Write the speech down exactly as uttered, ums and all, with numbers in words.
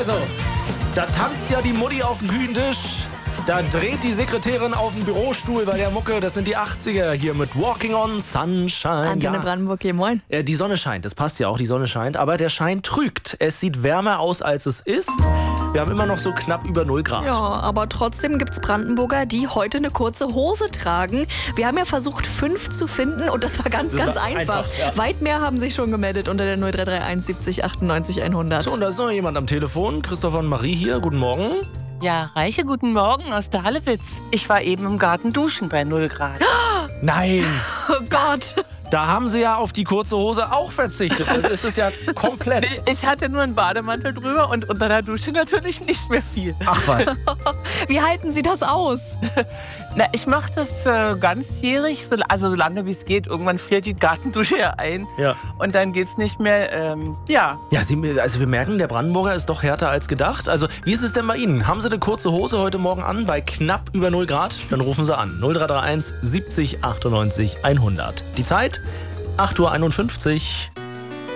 Also, da tanzt ja die Mutti auf dem Küchentisch. Da dreht die Sekretärin auf dem Bürostuhl bei der Mucke. Das sind die achtziger hier mit Walking on Sunshine. Antenne ja. Brandenburg hier, moin. Äh, Die Sonne scheint, das passt ja auch, die Sonne scheint. Aber der Schein trügt. Es sieht wärmer aus, als es ist. Wir haben immer noch so knapp über null Grad. Ja, aber trotzdem gibt's Brandenburger, die heute eine kurze Hose tragen. Wir haben ja versucht, fünf zu finden und das war ganz, Das ganz war einfach. einfach, ja. Weit mehr haben sich schon gemeldet unter der null drei drei eins siebzig achtundneunzig hundert. So, und da ist noch jemand am Telefon. Christopher und Marie hier. Guten Morgen. Ja, Reiche, guten Morgen aus der Hallewitz. Ich war eben im Garten duschen bei null Grad. Nein, Oh Gott. da haben sie ja auf die kurze Hose auch verzichtet. Das ist ja komplett. Ich hatte nur einen Bademantel drüber und unter der Dusche natürlich nicht mehr viel. Ach was. Wie halten Sie das aus? Na, ich mache das äh, ganzjährig, so, also so lange wie es geht. Irgendwann friert die Gartendusche ja ein Ja. und dann geht's nicht mehr. Ähm, ja, Ja, Sie, also wir merken, der Brandenburger ist doch härter als gedacht. Also, wie ist es denn bei Ihnen? Haben Sie eine kurze Hose heute Morgen an bei knapp über null Grad? Dann rufen Sie an. null drei drei eins siebzig achtundneunzig hundert. Die Zeit? acht Uhr einundfünfzig.